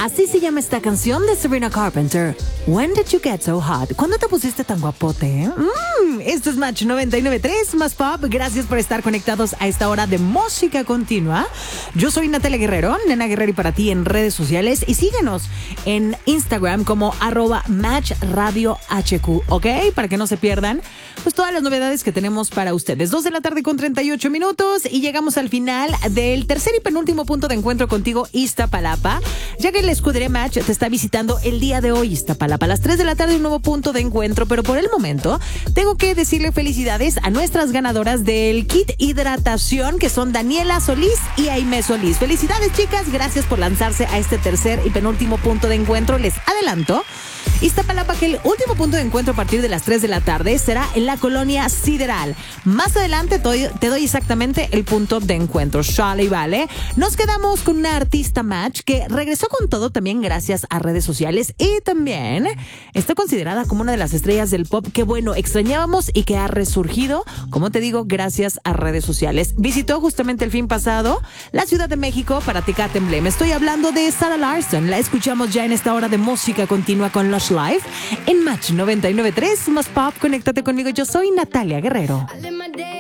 Así se llama esta canción de Sabrina Carpenter. When did you get so hot? ¿Cuándo te pusiste tan guapote? Esto es Match 99.3 más Pop. Gracias por estar conectados a esta hora de música continua. Yo soy Natalia Guerrero, Nena Guerrero, y para ti en redes sociales. Y síguenos en Instagram como @MatchRadioHQ, ¿ok? Para que no se pierdan pues todas las novedades que tenemos para ustedes. 2 de la tarde con 38 minutos y llegamos al final del tercer y penúltimo punto de encuentro contigo, Iztapalapa. Ya que la escudería Match te está visitando el día de hoy, Iztapalapa. A las 3 de la tarde un nuevo punto de encuentro, pero por el momento tengo que decirle felicidades a nuestras ganadoras del kit hidratación, que son Daniela Solís y Aimé Solís. Felicidades, chicas, gracias por lanzarse a este tercer y penúltimo punto de encuentro. Les adelanto, Iztapalapa, que el último punto de encuentro a partir de las 3 de la tarde será en la colonia Sideral. Más adelante te doy exactamente el punto de encuentro. Sale y vale. Nos quedamos con una artista Match que regresó con todo también gracias a redes sociales y también está considerada como una de las estrellas del pop que, bueno, extrañábamos y que ha resurgido, como te digo, gracias a redes sociales. Visitó justamente el fin pasado la Ciudad de México para Tecate Emblem. Estoy hablando de Zara Larsson. La escuchamos ya en esta hora de música continua con Lush Life en Match 99.3 más Pop. Conéctate conmigo. Yo soy Natalia Guerrero.